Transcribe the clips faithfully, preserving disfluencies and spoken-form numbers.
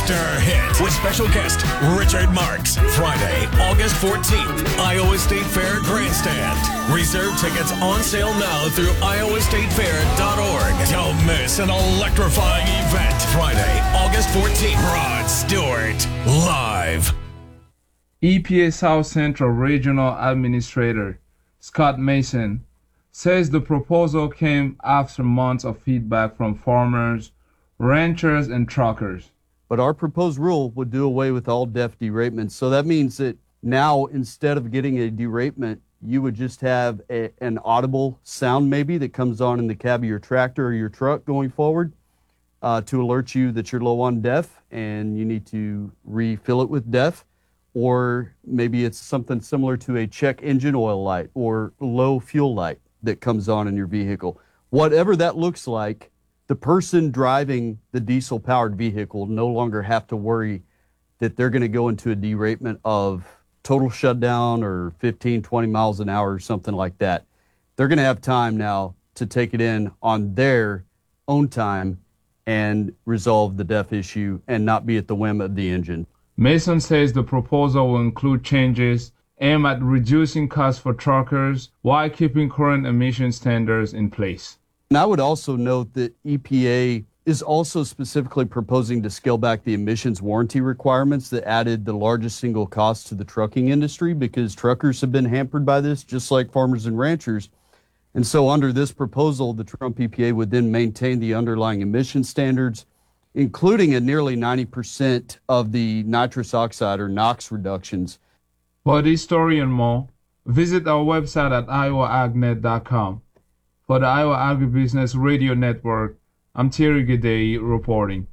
after hit with special guest Richard Marks. Friday, August fourteenth, Iowa State Fair Grandstand. Reserve tickets on sale now through iowa state fair dot org. Don't miss an electrifying event. Friday, August fourteenth, Rod Stewart, live. E P A South Central Regional Administrator Scott Mason says the proposal came after months of feedback from farmers, ranchers, and truckers. But our proposed rule would do away with all deaf deratements. So that means that now, instead of getting a deratement, you would just have a, an audible sound maybe that comes on in the cab of your tractor or your truck going forward uh, to alert you that you're low on DEF and you need to refill it with DEF. Or maybe it's something similar to a check engine oil light or low fuel light that comes on in your vehicle. Whatever that looks like, the person driving the diesel-powered vehicle no longer have to worry that they're going to go into a deratement of total shutdown or fifteen, twenty miles an hour or something like that. They're going to have time now to take it in on their own time and resolve the DEF issue and not be at the whim of the engine. Mason says the proposal will include changes aimed at reducing costs for truckers while keeping current emission standards in place. And I would also note that E P A is also specifically proposing to scale back the emissions warranty requirements that added the largest single cost to the trucking industry, because truckers have been hampered by this, just like farmers and ranchers. And so under this proposal, the Trump E P A would then maintain the underlying emission standards, including a nearly ninety percent of the nitrous oxide or NOx reductions. For this story and more, visit our website at iowa ag net dot com. For the Iowa Agribusiness Radio Network, I'm Thierry Gidey reporting.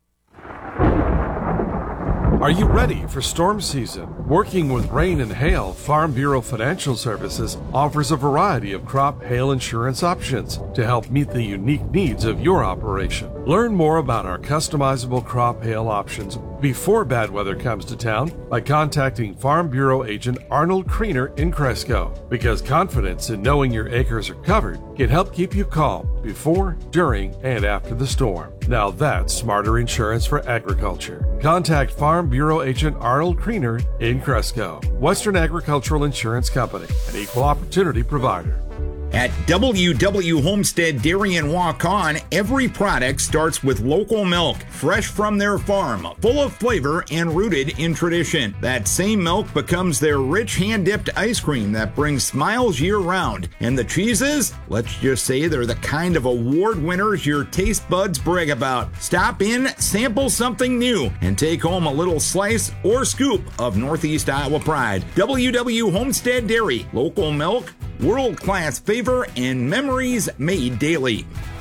Are you ready for storm season? Working with rain and hail, Farm Bureau Financial Services offers a variety of crop hail insurance options to help meet the unique needs of your operation. Learn more about our customizable crop hail options before bad weather comes to town by contacting Farm Bureau agent Arnold Kriener in Cresco, because confidence in knowing your acres are covered can help keep you calm before, during, and after the storm. Now that's smarter insurance for agriculture. Contact Farm Bureau agent Arnold Kriener in Cresco. Western Agricultural Insurance Company, an equal opportunity provider. At W W Homestead Dairy in Waukon, every product starts with local milk, fresh from their farm, full of flavor and rooted in tradition. That same milk becomes their rich hand-dipped ice cream that brings smiles year-round. And the cheeses? Let's just say they're the kind of award winners your taste buds brag about. Stop in, sample something new, and take home a little slice or scoop of Northeast Iowa pride. W W Homestead Dairy, local milk, world-class flavor, and memories made daily.